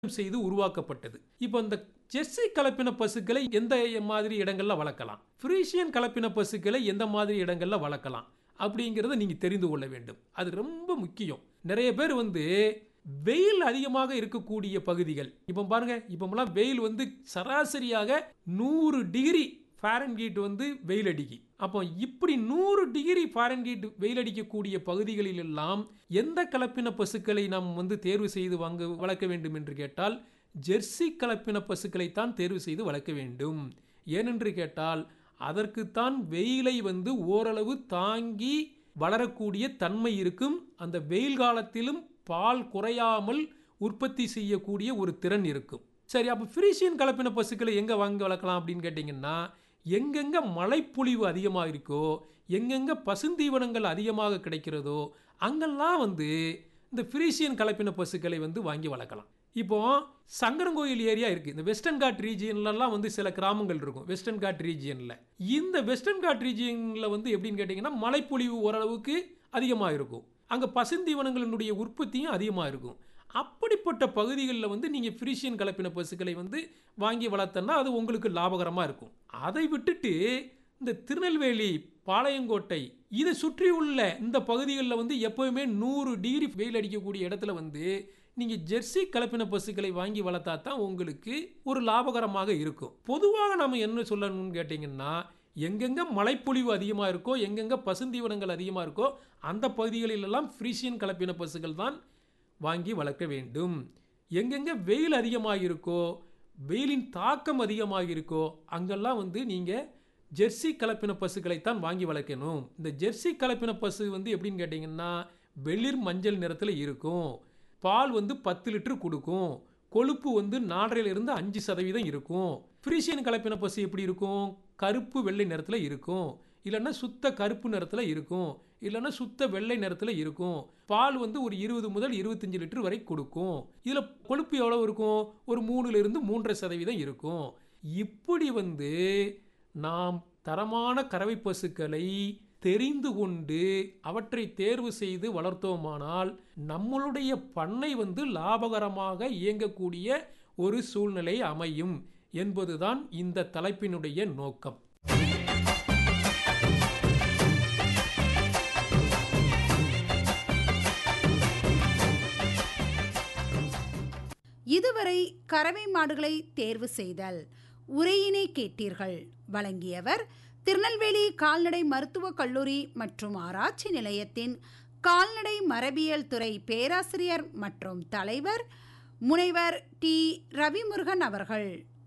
செய்து உருவாக்கப்பட்டது. இப்போ இந்த ஜெர்சி கலப்பின பசுக்களை எந்த மாதிரி இடங்கள்ல வளர்க்கலாம், ஃப்ரீசியன் கலப்பின பசுக்களை எந்த மாதிரி இடங்கள்ல வளர்க்கலாம் அப்படிங்கிறத நீங்க தெரிந்து கொள்ள வேண்டும். அது ரொம்ப முக்கியம். நிறைய பேர் வெயில் அதிகமாக இருக்கக்கூடிய பகுதிகள், இப்போ பாருங்க, இப்போலாம் வெயில் சராசரியாக 100 டிகிரி ஃபாரன்ஹீட் வெயில் அடிக்கி. அப்போ இப்படி 100 டிகிரி ஃபாரன்ஹீட் வெயில் அடிக்கக்கூடிய பகுதிகளில் எல்லாம் எந்த கலப்பின பசுக்களை நாம் தேர்வு செய்து வளர்க்க வேண்டும் என்று கேட்டால் ஜெர்சி கலப்பின பசுக்களை தான் தேர்வு செய்து வளர்க்க வேண்டும். ஏனென்று கேட்டால் அதற்குத்தான் வெயிலை ஓரளவு தாங்கி வளரக்கூடிய தன்மை இருக்கும். அந்த வெயில் காலத்திலும் பால் குறையாமல் உற்பத்தி செய்யக்கூடிய ஒரு திறன் இருக்கும். சரி, அப்போ ஃப்ரீசியன் கலப்பின பசுக்களை எங்கே வாங்கி வளர்க்கலாம் அப்படின்னு கேட்டிங்கன்னா, எங்கெங்க மழைப்பொழிவு அதிகமாக இருக்கோ, எங்கெங்க பசுந்தீவனங்கள் அதிகமாக கிடைக்கிறதோ அங்கெல்லாம் இந்த ஃப்ரீசியன் கலப்பின பசுக்களை வாங்கி வளர்க்கலாம். இப்போ சங்கரங்கோயில் ஏரியா இருக்கு, இந்த வெஸ்டர்ன் காட் ரீஜியன்லாம் சில கிராமங்கள் இருக்கும். வெஸ்டர்ன் காட் ரீஜியன்ல, இந்த வெஸ்டர்ன் காட் ரீஜியன்ல எப்படின்னு கேட்டிங்கன்னா மழைப்பொழிவு ஓரளவுக்கு அதிகமாக இருக்கும். அங்கே பசுந்தீவனங்களினுடைய உற்பத்தியும் அதிகமாக இருக்கும். அப்படிப்பட்ட பகுதிகளில் நீங்கள் ஃப்ரீசியன் கலப்பின பசுக்களை வாங்கி வளர்த்தனா அது உங்களுக்கு லாபகரமாக இருக்கும். அதை விட்டுட்டு இந்த திருநெல்வேலி, பாளையங்கோட்டை இதை சுற்றியுள்ள இந்த பகுதிகளில் எப்போவுமே 100 டிகிரி வெயில் அடிக்கக்கூடிய இடத்துல நீங்கள் ஜெர்சி கலப்பின பசுக்களை வாங்கி வளர்த்தா தான் உங்களுக்கு ஒரு லாபகரமாக இருக்கும். பொதுவாக நம்ம என்ன சொல்லணும்னு கேட்டிங்கன்னா, எங்கெங்க மழைப்பொழிவு அதிகமாக இருக்கோ, எங்கெங்க பசுந்தீவனங்கள் அதிகமாக இருக்கோ அந்த பகுதிகளிலெல்லாம் ஃப்ரீசியன் கலப்பின பசுக்கள் தான் வாங்கி வளர்க்க வேண்டும். எங்கெங்க வெயில் அதிகமாக இருக்கோ, வெயிலின் தாக்கம் அதிகமாக இருக்கோ அங்கெல்லாம் நீங்கள் ஜெர்சி கலப்பின பசுக்களைத்தான் வாங்கி வளர்க்கணும். இந்த ஜெர்சி கலப்பின பசு எப்படின்னு கேட்டிங்கன்னா வெளிர் மஞ்சள் நிறத்தில் இருக்கும். பால் 10 லிட்டர் கொடுக்கும். கொழுப்பு 4.5 to 5% இருக்கும். ஃப்ரீசியன் கலப்பின பசு எப்படி இருக்கும்? கருப்பு வெள்ளை நிறத்தில் இருக்கும், இல்லைன்னா சுத்த கருப்பு நிறத்தில் இருக்கும், இல்லைன்னா சுத்த வெள்ளை நிறத்தில் இருக்கும். பால் ஒரு 20 முதல் 25 லிட்டர் வரை கொடுக்கும். இதில் கொழுப்பு எவ்வளோ இருக்கும்? ஒரு 3 to 3.5% இருக்கும். இப்படி நாம் தரமான கறவை பசுக்களை தெரிந்து கொண்டு அவற்றை தேர்வு செய்து வளர்த்தோமானால் நம்மளுடைய பண்ணை லாபகரமாக இயங்கக்கூடிய ஒரு சூழ்நிலை அமையும் என்பதுதான் இந்த தலைப்பினுடைய நோக்கம். இதுவரை கறவை மாடுகளை தேர்வு செய்தல் உரையினை கேட்டீர்கள். வழங்கியவர் திருநெல்வேலி கால்நடை மருத்துவக் கல்லூரி மற்றும் ஆராய்ச்சி நிலையத்தின் கால்நடை மரபியல் துறை பேராசிரியர் மற்றும் தலைவர் முனைவர் டி. ரவிமுருகன் அவர்கள்.